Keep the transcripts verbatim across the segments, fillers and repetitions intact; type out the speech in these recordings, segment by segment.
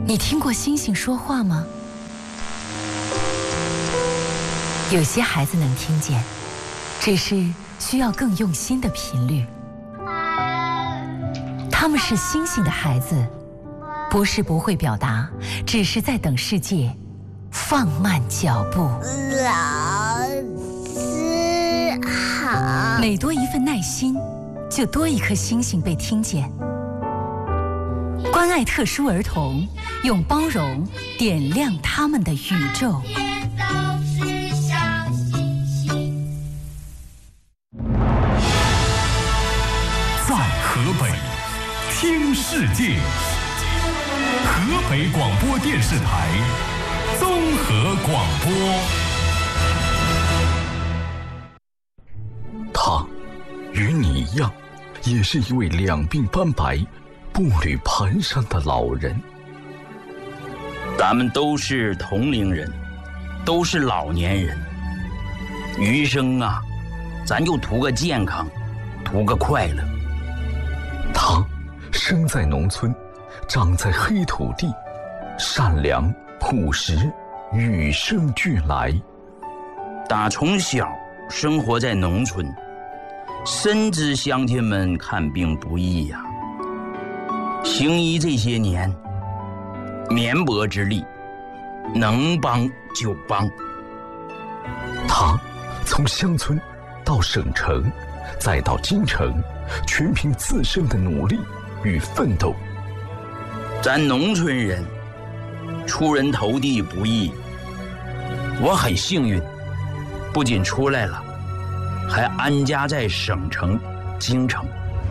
你听过星星说话吗？有些孩子能听见，只是需要更用心的频率。他们是星星的孩子，不是不会表达，只是在等世界放慢脚步。 老师好。 每多一份耐心，就多一颗星星被听见。关爱特殊儿童，用包容点亮他们的宇宙。 在河北听世界，河北广播电视台综合广播。 他与你一样，也是一位两鬓斑白、步履蹒跚的老人。 咱们都是同龄人，都是老年人，余生啊，咱就图个健康，图个快乐。 他生在农村，长在黑土地，善良朴实，与生俱来。 打从小生活在农村，深知乡亲们看病不易呀、啊。行医这些年，绵薄之力，能帮就帮。 他从乡村到省城，再到京城，全凭自身的努力与奋斗。 咱农村人出人头地不易，我很幸运，不仅出来了，还安家在省城京城。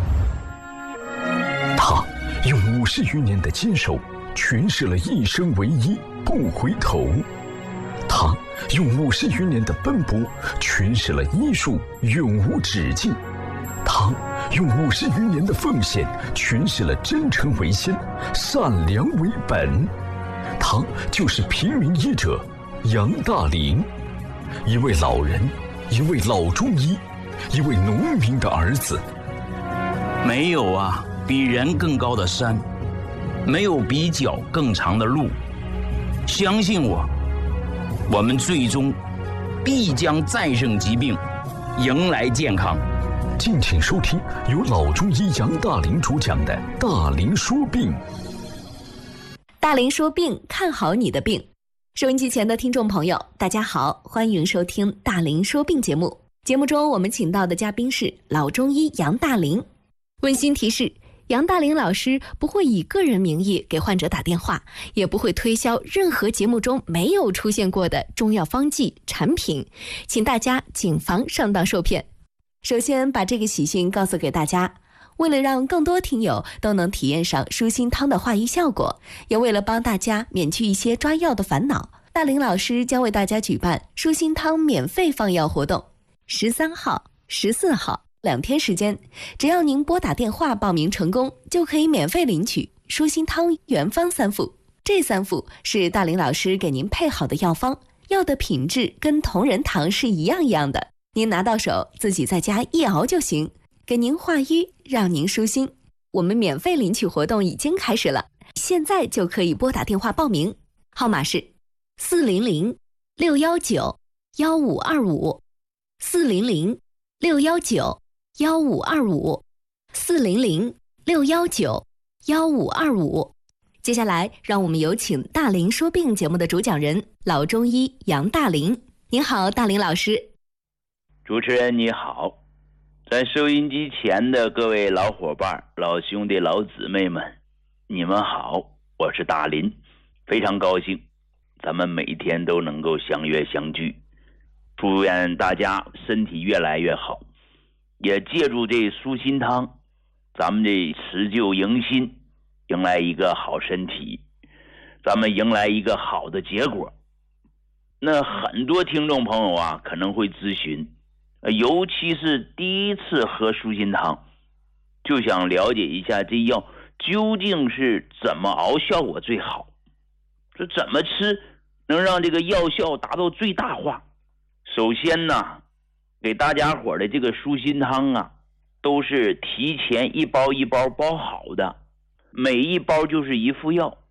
他用五十余年的坚守，诠释了一生为一，不回头。他用五十余年的奔波，诠释了医术永无止境。他用五十余年的奉献，诠释了真诚为先，善良为本。他就是平民医者杨大林，一位老人，一位老中医，一位农民的儿子。 没有啊比人更高的山，没有比脚更长的路。相信我，我们最终必将战胜疾病，迎来健康。 敬请收听由老中医杨大林主讲的《大林说病》。 大林说病，看好你的病。收音机前的听众朋友，大家好，欢迎收听《大林说病》节目。节目中我们请到的嘉宾是老中医杨大林。温馨提示，杨大林老师不会以个人名义给患者打电话，也不会推销任何节目中没有出现过的中药方剂产品，请大家谨防上当受骗。首先把这个喜讯告诉给大家，为了让更多听友都能体验上舒心汤的化瘀效果，也为了帮大家免去一些抓药的烦恼，大林老师将为大家举办舒心汤免费放药活动。十三号、十四号两天时间，只要您拨打电话报名成功，就可以免费领取舒心汤原方三副。这三副是大林老师给您配好的药方，药的品质跟同仁堂是一样一样的，您拿到手自己在家一熬就行，给您化瘀，让您舒心。我们免费领取活动已经开始了，现在就可以拨打电话报名，号码是四零零六幺九幺五二五，四零零六幺九幺五二五，四零零六幺九幺五二五。接下来，让我们有请《大林说病》节目的主讲人老中医杨大林。您好，大林老师。 主持人你好，在收音机前的各位老伙伴、老兄弟、老姊妹们，你们好，我是大林，非常高兴，咱们每天都能够相约相聚，祝愿大家身体越来越好，也借助这舒心汤，咱们这辞旧迎新，迎来一个好身体，咱们迎来一个好的结果。那很多听众朋友啊，可能会咨询，尤其是第一次喝舒心汤，就想了解一下这药究竟是怎么熬效果最好，这怎么吃能让这个药效达到最大化。首先呢，给大家伙的这个舒心汤啊，都是提前一包一包包好的，每一包就是一副药，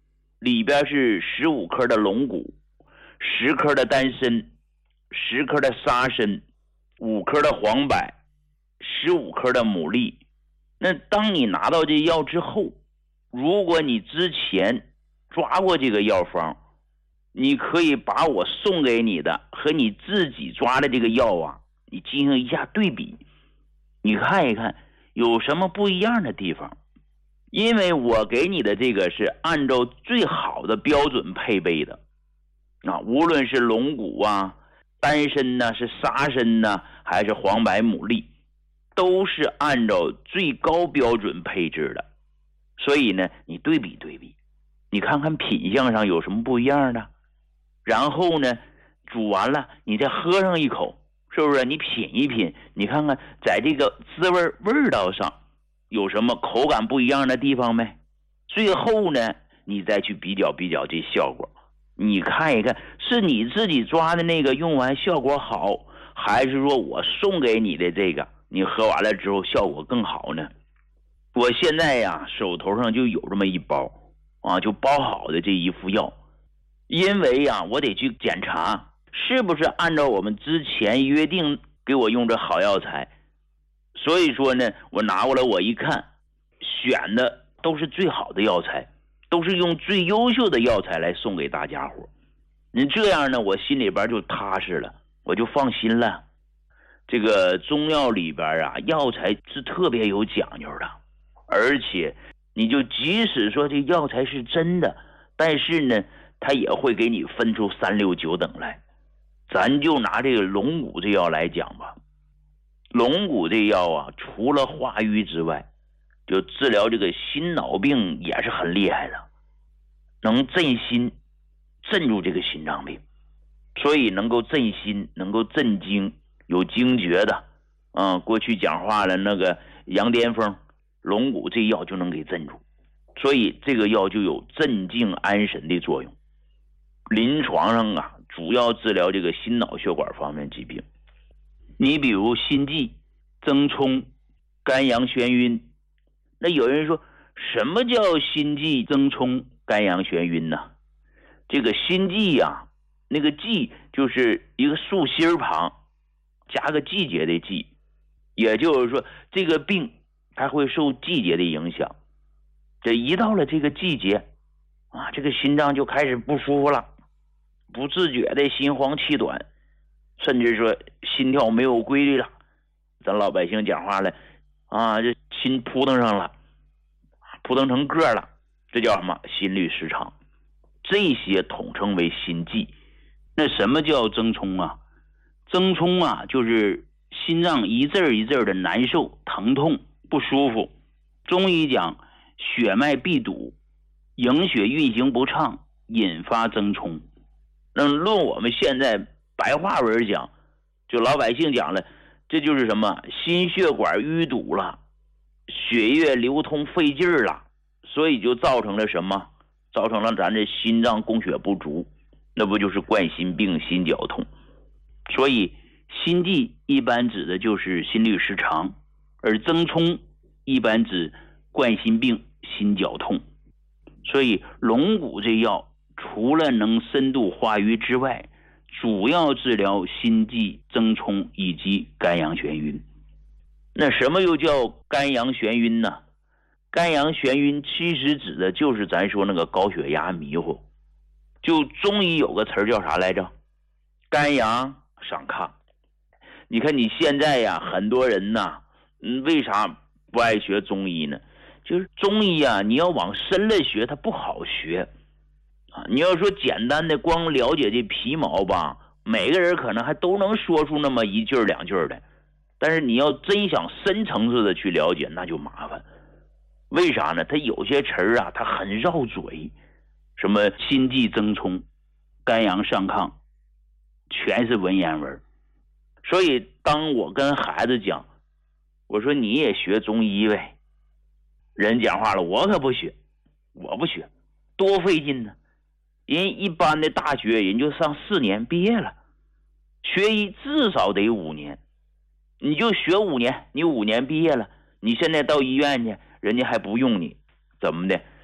里边是十五颗的龙骨，十颗的丹参，十颗的沙参，五颗的黄柏，十五颗的牡蛎。那当你拿到这药之后，如果你之前抓过这个药方，你可以把我送给你的和你自己抓的这个药啊，你进行一下对比，你看一看有什么不一样的地方。因为我给你的这个是按照最好的标准配备的啊，无论是龙骨啊、丹参呢、是沙参呢，还是黄柏、牡蛎，都是按照最高标准配置的。所以呢，你对比对比，你看看品相上有什么不一样的。然后呢，煮完了你再喝上一口，是不是？你品一品，你看看在这个滋味味道上有什么口感不一样的地方没？最后呢，你再去比较比较这效果，你看一看是你自己抓的那个用完效果好，还是说我送给你的这个你喝完了之后效果更好呢？我现在呀手头上就有这么一包啊，就包好的这一副药，因为呀我得去检查是不是按照我们之前约定给我用这好药材。所以说呢，我拿过来我一看，选的都是最好的药材，都是用最优秀的药材来送给大家伙。你这样呢，我心里边就踏实了，我就放心了。这个中药里边啊，药材是特别有讲究的，而且你就即使说这药材是真的，但是呢，它也会给你分出三六九等来。咱就拿这个龙骨这药来讲吧。龙骨这药啊，除了化瘀之外，就治疗这个心脑病也是很厉害的，能镇心，镇住这个心脏病，所以能够镇心，能够镇惊，有惊厥的，嗯，过去讲话了那个羊癫疯，龙骨这药就能给镇住，所以这个药就有镇静安神的作用。临床上啊，主要治疗这个心脑血管方面疾病。你比如心悸、增冲、肝阳眩晕。那有人说什么叫心悸、增冲、肝阳眩晕呢？这个心悸呀、啊，那个悸就是一个竖心旁加个季节的季，也就是说这个病它会受季节的影响。这一到了这个季节啊，这个心脏就开始不舒服了，不自觉的心慌气短，甚至说心跳没有规律了，咱老百姓讲话了啊，这心扑腾上了，扑腾成个了，这叫什么？心律失常。这些统称为心悸。那什么叫增冲啊？增冲啊，就是心脏一阵一阵的难受、疼痛、不舒服。中医讲血脉闭堵，营血运行不畅，引发增冲。那论我们现在白话文讲，就老百姓讲了，这就是什么？心血管淤堵了，血液流通费劲了，所以就造成了什么？造成了咱这心脏供血不足，那不就是冠心病、心绞痛？所以心悸一般指的就是心律失常，而增冲一般指冠心病、心绞痛。所以龙骨这药除了能深度化瘀之外，主要治疗心悸、增冲以及肝阳眩晕。那什么又叫肝阳眩晕呢？肝阳眩晕其实指的就是咱说那个高血压迷糊。就中医有个词叫啥来着？肝阳上亢。你看你现在呀，很多人呐，嗯，为啥不爱学中医呢？就是中医啊，你要往深了学，它不好学啊。你要说简单的光了解这皮毛吧，每个人可能还都能说出那么一句两句的，但是你要真想深层次的去了解，那就麻烦。为啥呢？它有些词儿啊，它很绕嘴，什么心悸增冲、肝阳上亢，全是文言文。所以当我跟孩子讲，我说你也学中医呗，人讲话了，我可不学，我不学，多费劲呢。人一般的大学人就上四年毕业了，学医至少得五年，你就学五年，你五年毕业了，你现在到医院去，人家还不用你，怎么的？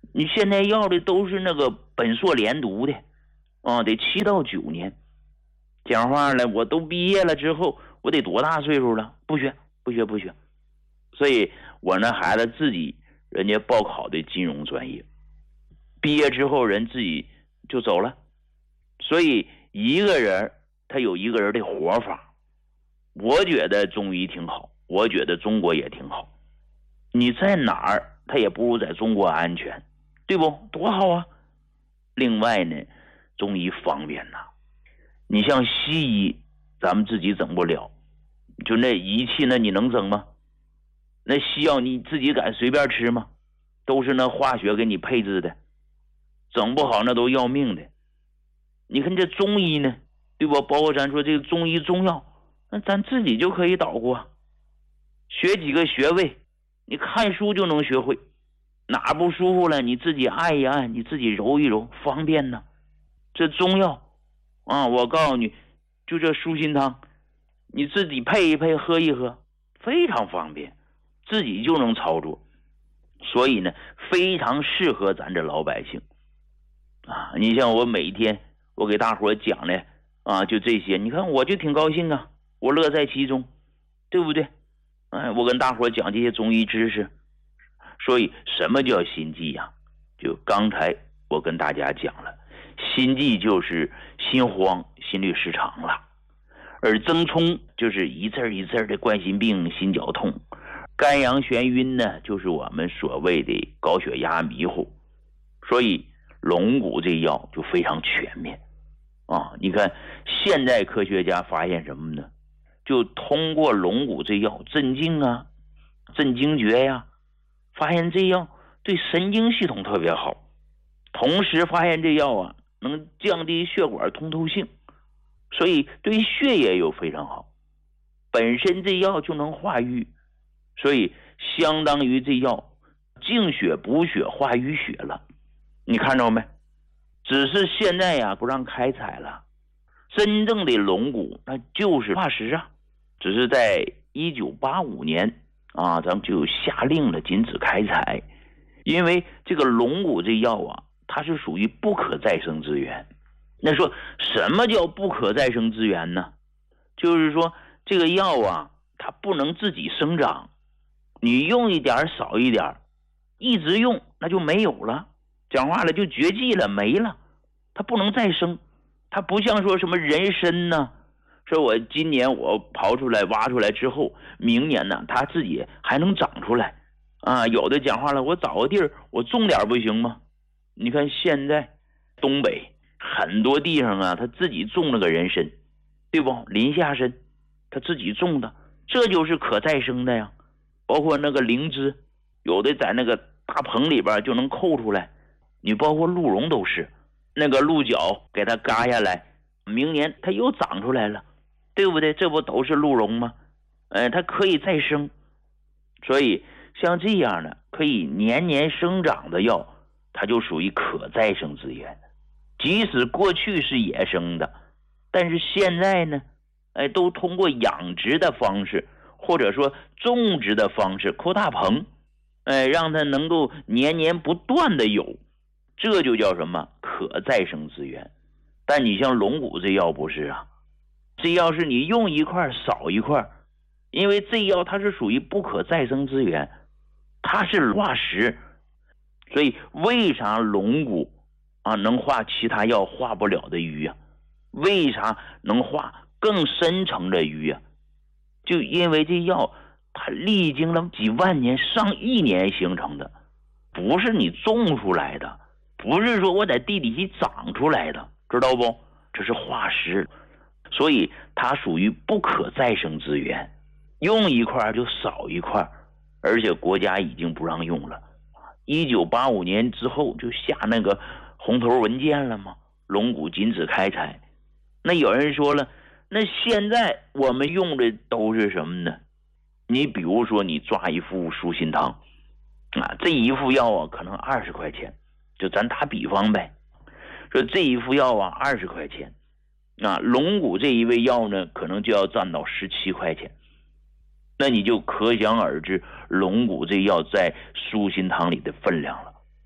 你现在要的都是那个本硕连读的啊，得七到九年。讲话了，我都毕业了之后，我得多大岁数了？不学不学不学。所以我那孩子自己人家报考的金融专业，毕业之后人自己就走了。所以一个人他有一个人的活法。我觉得中医挺好，我觉得中国也挺好。你在哪儿他也不如在中国安全，对不？多好啊。另外呢，中医方便呐。你像西医咱们自己整不了，就那仪器那你能整吗？那西药你自己敢随便吃吗？都是那化学给你配置的，整不好那都要命的。你看这中医呢，对不？包括咱说这个中医中药，那咱自己就可以捣鼓啊，学几个穴位，你看书就能学会。哪不舒服了，你自己按一按，你自己揉一揉，方便呢。这中药啊，我告诉你，就这舒心汤，你自己配一配，喝一喝，非常方便，自己就能操作。所以呢，非常适合咱这老百姓啊。你像我每天我给大伙讲的啊，就这些，你看我就挺高兴啊，我乐在其中，对不对？哎，我跟大伙讲这些中医知识。所以什么叫心悸呀？就刚才我跟大家讲了，心悸就是心慌、心律失常了，而增冲就是一阵一阵的冠心病、心绞痛，肝阳眩晕呢，就是我们所谓的高血压、迷糊。所以龙骨这药就非常全面啊！你看现代科学家发现什么呢？就通过龙骨这药镇静啊、镇惊厥呀、啊，发现这药对神经系统特别好，同时发现这药啊能降低血管通透性，所以对血液又非常好。本身这药就能化瘀，所以相当于这药净血补血化瘀血了。你看着没？只是现在呀不让开采了，真正的龙骨那就是化石啊，只是在一九八五年啊，咱们就下令了禁止开采，因为这个龙骨这药啊，它是属于不可再生资源。那说什么叫不可再生资源呢？就是说这个药啊，它不能自己生长，你用一点少一点，一直用那就没有了，讲话了就绝迹了，没了，它不能再生。它不像说什么人参呢，说我今年我刨出来挖出来之后，明年呢它自己还能长出来啊。有的讲话了，我找个地儿我种点不行吗？你看现在东北很多地方啊，他自己种了个人参，对不？林下参他自己种的，这就是可再生的呀。包括那个灵芝，有的在那个大棚里边就能扣出来，你包括鹿茸都是，那个鹿角给它嘎下来，明年它又长出来了，对不对？这不都是鹿茸吗？呃，它可以再生。所以像这样的可以年年生长的药，它就属于可再生资源。即使过去是野生的，但是现在呢，哎，都通过养殖的方式，或者说种植的方式，扩大棚，哎，让它能够年年不断的有，这就叫什么可再生资源。但你像龙骨这药不是啊，这药是你用一块少一块，因为这药它是属于不可再生资源，它是化石。所以为啥龙骨啊能化其他药化不了的瘀啊？为啥能化更深层的瘀啊？就因为这药它历经了几万年上亿年形成的，不是你种出来的，不是说我在地里去长出来的，知道不？这是化石，所以它属于不可再生资源，用一块就少一块，而且国家已经不让用了。一九八五年之后就下那个红头文件了嘛，龙骨禁止开采。那有人说了，那现在我们用的都是什么呢？你比如说你抓一副舒心汤啊，这一副药啊可能二十块钱，就咱打比方呗，说这一副药啊二十块钱，啊龙骨这一味药呢可能就要占到十七块钱。那你就可想而知龙骨这药在舒心汤里的分量了。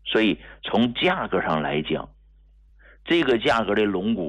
所以从价格上来讲，这个价格的龙骨